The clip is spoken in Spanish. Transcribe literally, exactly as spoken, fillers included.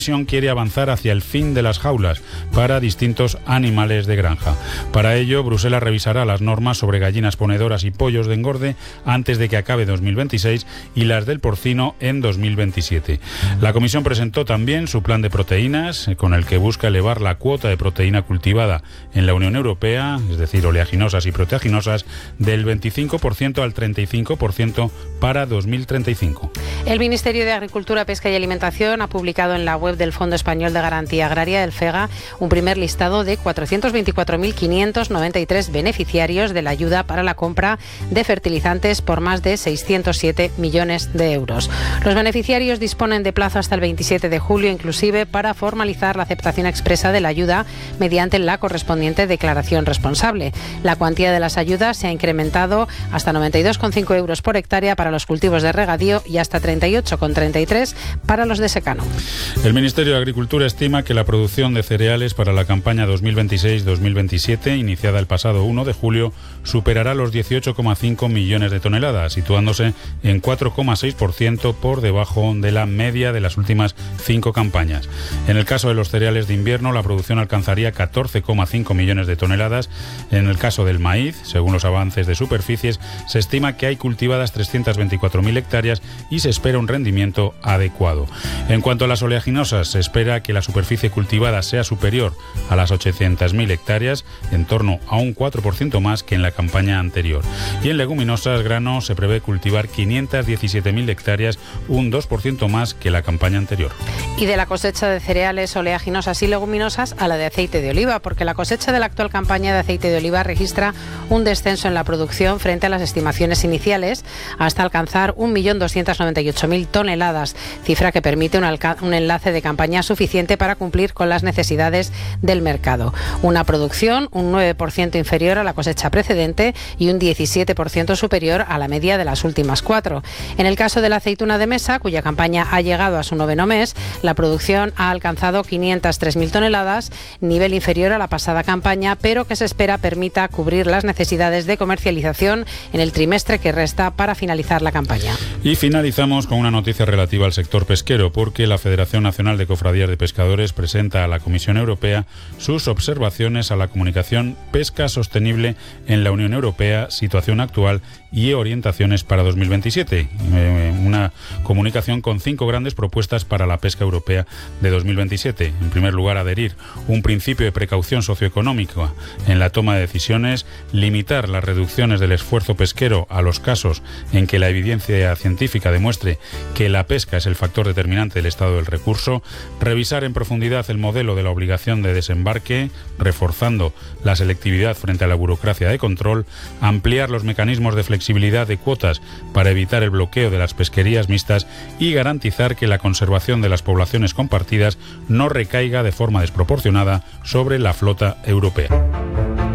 Comisión quiere avanzar hacia el fin de las jaulas para distintos animales de granja. Para ello, Bruselas revisará las normas sobre gallinas ponedoras y pollos de engorde antes de que acabe dos mil veintiséis y las del porcino en dos mil veintisiete. La Comisión presentó también su plan de proteínas, con el que busca elevar la cuota de proteína cultivada en la Unión Europea, es decir, oleaginosas y proteaginosas, del veinticinco por ciento al treinta y cinco por ciento para dos mil treinta y cinco. El Ministerio de Agricultura, Pesca y Alimentación ha publicado en la web del Fondo Español de Garantía Agraria, el FEGA, un primer listado de cuatrocientos veinticuatro mil quinientos noventa y tres beneficiarios de la ayuda para la compra de fertilizantes por más de seiscientos siete millones de euros. Los beneficiarios disponen de plazo hasta el veintisiete de julio, inclusive, para formalizar la aceptación expresa de la ayuda mediante la correspondiente declaración responsable. La cuantía de las ayudas se ha incrementado hasta noventa y dos coma cinco euros por hectárea para los cultivos de regadío y hasta treinta y ocho coma treinta y tres para los de secano. El Ministerio de Agricultura estima que la producción de cereales para la campaña dos mil veintiséis dos mil veintisiete, iniciada el pasado uno de julio, superará los dieciocho coma cinco millones de toneladas, situándose en cuatro coma seis por ciento por debajo de la media de las últimas cinco campañas. En el caso de los cereales de invierno, la producción alcanzaría catorce coma cinco millones de toneladas. En el caso del maíz, según los avances de superficies, se estima que hay cultivadas trescientas veinticuatro mil hectáreas y se espera un rendimiento adecuado. En cuanto a las oleaginosas, se espera que la superficie cultivada sea superior a las ochocientas mil hectáreas, en torno a un cuatro por ciento más que en la campaña anterior. Y en leguminosas, grano, se prevé cultivar quinientas diecisiete mil hectáreas, un dos por ciento más que la campaña anterior. Y de la cosecha de cereales, oleaginosas y leguminosas a la de aceite de oliva, porque la cosecha de la actual campaña de aceite de oliva registra un descenso en la producción frente a las estimaciones iniciales, hasta alcanzar un millón doscientos noventa y ocho mil toneladas, cifra que permite un, un enlace de campaña suficiente para cumplir con las necesidades del mercado. Una producción un nueve por ciento inferior a la cosecha precedente y un diecisiete por ciento superior a la media de las últimas cuatro. En el caso de la aceituna de mesa, cuya campaña ha llegado a su noveno mes, la producción ha alcanzado quinientas tres mil toneladas, nivel inferior a la pasada campaña, pero que se espera permita cubrir las necesidades de comercialización en el trimestre que resta para finalizar la campaña. Y finalizamos con una noticia relativa al sector pesquero, porque la Federación Nacional de Cofradías de Pescadores presenta a la Comisión Europea sus observaciones a la comunicación Pesca Sostenible en la Unión Europea, situación actual y orientaciones para dos mil veintisiete. Eh, una comunicación con cinco grandes propuestas para la pesca europea de dos mil veintisiete. En primer lugar, adherir un principio de precaución socioeconómica en la toma de decisiones, limitar las reducciones del esfuerzo pesquero a los casos en que la evidencia científica demuestre que la pesca es el factor determinante del estado del recurso, revisar en profundidad el modelo de la obligación de desembarque, reforzando la selectividad frente a la burocracia de control, ampliar los mecanismos de flexibilidad de cuotas para evitar el bloqueo de las pesquerías mixtas y garantizar que la conservación de las poblaciones compartidas no recaiga de forma desproporcionada sobre la flota europea.